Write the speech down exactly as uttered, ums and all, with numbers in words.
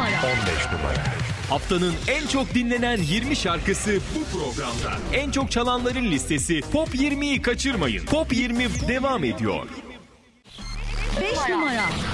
numara. on beş numara. Haftanın en çok dinlenen yirmi şarkısı bu programda. En çok çalanların listesi Top yirmiyi kaçırmayın. Top yirmi devam ediyor. beş numara.